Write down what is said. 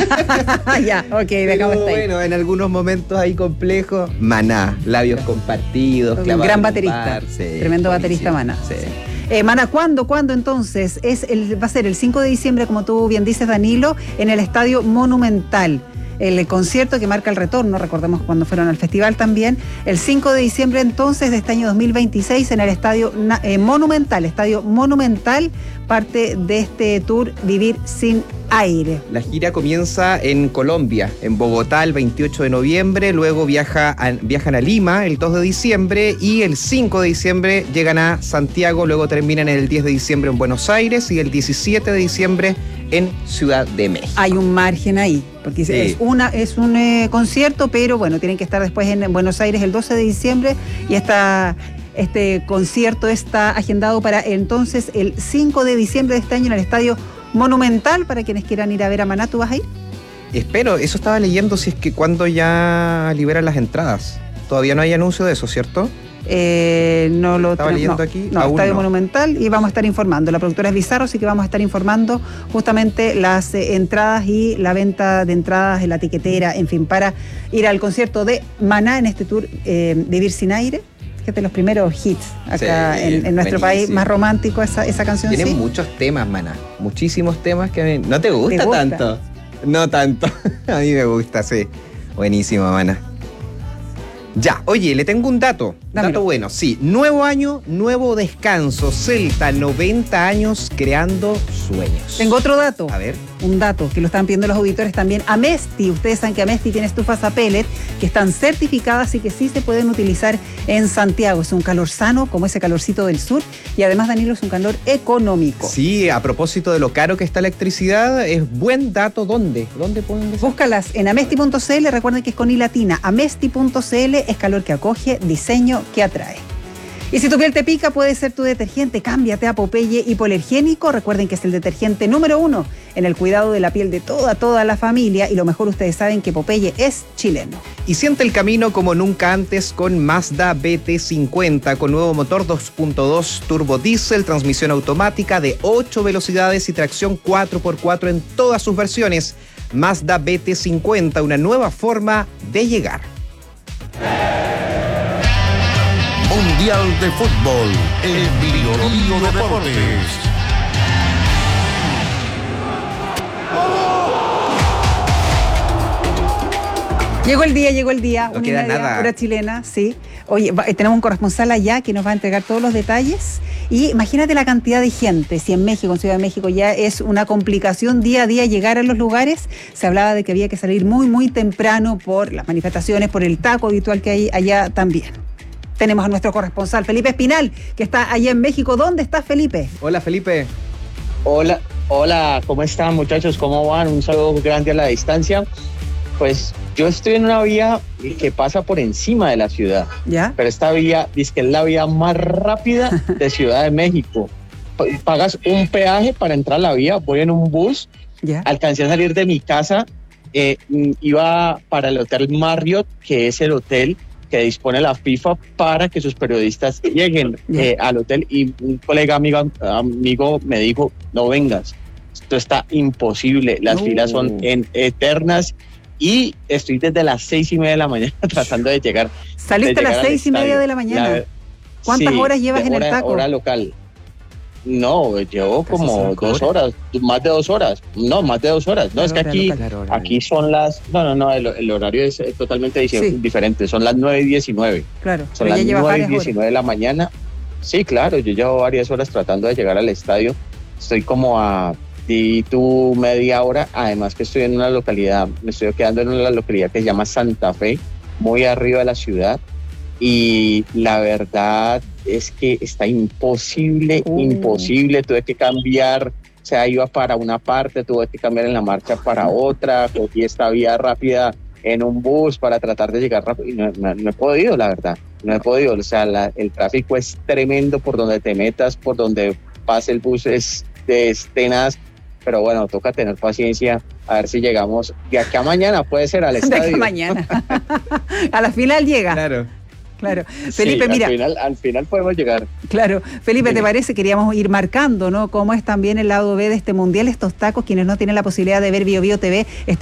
Ya, ok, dejamos hasta ahí. Bueno, en algunos momentos ahí complejos, Maná, labios compartidos. Un gran baterista, sí, tremendo baterista Maná. Sí. Maná, ¿cuándo entonces? Va a ser el 5 de diciembre, como tú bien dices, Danilo, en el Estadio Monumental. El concierto que marca el retorno, recordemos cuando fueron al festival también, el 5 de diciembre entonces de este año 2026 en el Estadio Monumental, parte de este tour Vivir sin Aire. La gira comienza en Colombia, en Bogotá el 28 de noviembre, luego viajan a Lima el 2 de diciembre y el 5 de diciembre llegan a Santiago, luego terminan el 10 de diciembre en Buenos Aires y el 17 de diciembre en Ciudad de México. Hay un margen ahí, porque sí, es un concierto, pero bueno, tienen que estar después en Buenos Aires el 12 de diciembre y este concierto está agendado para entonces el 5 de diciembre de este año en el Estadio Monumental, para quienes quieran ir a ver a Maná. ¿Tú vas a ir? Espero, eso estaba leyendo, si es que cuando ya liberan las entradas. Todavía no hay anuncio de eso, ¿cierto? No lo estaba leyendo aquí. No, Estadio Monumental, y vamos a estar informando. La productora es Bizarro, así que vamos a estar informando justamente las entradas y la venta de entradas en la tiquetera, en fin, para ir al concierto de Maná en este tour Vivir sin Aire. Que es de los primeros hits acá en nuestro país, más romántico esa canción. Tiene ¿sí? muchos temas, Maná, muchísimos temas que no te gusta tanto. No tanto, a mí me gusta, sí. Buenísimo, Maná. Ya, oye, le tengo un dato. Dámelo. Dato bueno, sí. Nuevo año, nuevo descanso. Celta, 90 años creando sueños. Tengo otro dato. A ver. Un dato que lo están pidiendo los auditores también. Amesti, ustedes saben que Amesti tiene estufas a pellet que están certificadas y que sí se pueden utilizar en Santiago. Es un calor sano, como ese calorcito del sur, y además, Danilo, es un calor económico. Sí, a propósito de lo caro que está la electricidad, es buen dato. ¿Dónde pueden decir? Búscalas en amesti.cl, recuerden que es con I latina. Amesti.cl es calor que acoge, diseño que atrae. Y si tu piel te pica, puede ser tu detergente. Cámbiate a Popeye Hipoalergénico. Recuerden que es el detergente número 1 en el cuidado de la piel de toda la familia. Y lo mejor, ustedes saben que Popeye es chileno. Y siente el camino como nunca antes con Mazda BT50, con nuevo motor 2.2 turbo diésel, transmisión automática de 8 velocidades y tracción 4x4 en todas sus versiones. Mazda BT50, una nueva forma de llegar. Mundial de Fútbol en Bio Deportes. Llegó el día. No queda nada. Hora chilena, sí. Oye, tenemos un corresponsal allá que nos va a entregar todos los detalles. Y imagínate la cantidad de gente. Si en México, en Ciudad de México, ya es una complicación día a día llegar a los lugares. Se hablaba de que había que salir muy temprano por las manifestaciones, por el taco habitual que hay allá también. Tenemos a nuestro corresponsal, Felipe Espinal, que está allá en México. ¿Dónde estás, Felipe? Hola, Felipe. Hola, ¿cómo están, muchachos? ¿Cómo van? Un saludo grande a la distancia. Pues yo estoy en una vía que pasa por encima de la ciudad. ¿Ya? Pero esta vía dice que es la vía más rápida de Ciudad de México. Pagas un peaje para entrar a la vía, voy en un bus. ¿Ya? Alcancé a salir de mi casa, iba para el Hotel Marriott, que es el hotel que dispone la FIFA para que sus periodistas lleguen al hotel, y un colega amigo me dijo, no vengas, esto está imposible, las filas son eternas, y estoy desde las 6:30 de la mañana tratando de llegar. ¿Saliste a las 6:30 de la mañana? ¿Cuántas horas llevas en el taco? Hora local. No, llevo como 2 horas, más de 2 horas. No, más de 2 horas. No, es que aquí son las... No, el horario es totalmente diferente. Son las 9:19. Claro, son las 9:19 de la mañana. Sí, claro, yo llevo varias horas tratando de llegar al estadio. Estoy como a media hora. Además que estoy en una localidad, me estoy quedando en una localidad que se llama Santa Fe, muy arriba de la ciudad. Y la verdad es que está imposible. Tuve que cambiar, o sea, iba para una parte, tuve que cambiar en la marcha para otra, cogí esta vía rápida en un bus para tratar de llegar rápido, y no he podido, la verdad, no he podido. O sea, el tráfico es tremendo por donde te metas, por donde pase el bus es tenaz. Pero bueno, toca tener paciencia, a ver si llegamos de aquí a mañana, puede ser al estadio. De aquí a mañana. A la final llega. Claro. Felipe, sí, mira. Al final podemos llegar. Claro. Felipe, ¿te parece? Queríamos ir marcando, ¿no? Cómo es también el lado B de este mundial, estos tacos. Quienes no tienen la posibilidad de ver Bio TV,